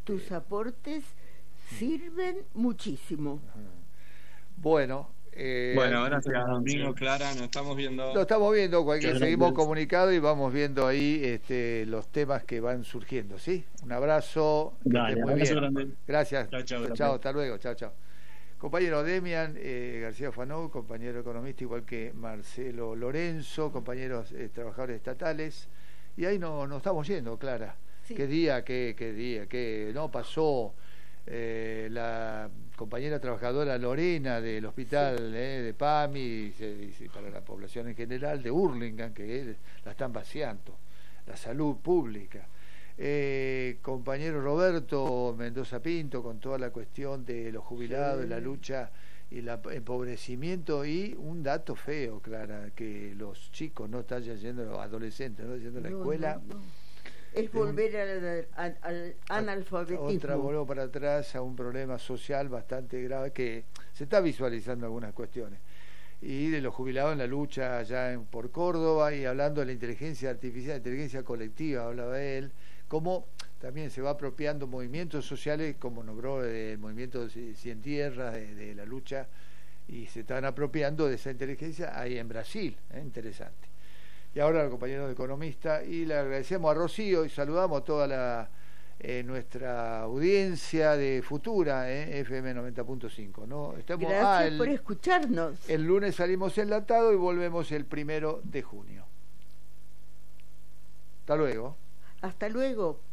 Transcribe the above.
tus aportes sirven muchísimo. Bueno, Bueno, gracias, Domingo, Clara, nos estamos viendo. lo estamos viendo, Muchas seguimos gracias. comunicados y vamos viendo ahí los temas que van surgiendo, ¿sí? Un abrazo, que Dale, estés muy abrazo bien. grande. Gracias. Chao, chao. Chao, hasta luego. Chao, chao. Compañero Demian García Fanou, compañero economista, igual que Marcelo Lorenzo, compañeros trabajadores estatales. Y ahí nos estamos yendo, Clara. Sí. Qué día, que no pasó la compañera trabajadora Lorena del hospital de PAMI, y para la población en general, de Hurlingham, que la están vaciando, la salud pública. Compañero Roberto Mendoza Pinto, con toda la cuestión de los jubilados, Sí. la lucha y el empobrecimiento, y un dato feo, Clara, que los chicos no están yendo, los adolescentes no están yendo a la escuela. No. Es volver al analfabetismo. Otra voló para atrás a un problema social bastante grave que se está visualizando algunas cuestiones. Y de los jubilados en la lucha allá por Córdoba, y hablando de la inteligencia artificial, inteligencia colectiva, hablaba él, cómo también se va apropiando movimientos sociales, como nombró el movimiento Cien Tierras, de la lucha, y se están apropiando de esa inteligencia ahí en Brasil, interesante. Y ahora al compañero economista, y le agradecemos a Rocío y saludamos a toda nuestra audiencia de Futura, FM 90.5, ¿no? Gracias por escucharnos. El lunes salimos enlatados y volvemos el 1 de junio. Hasta luego. Hasta luego.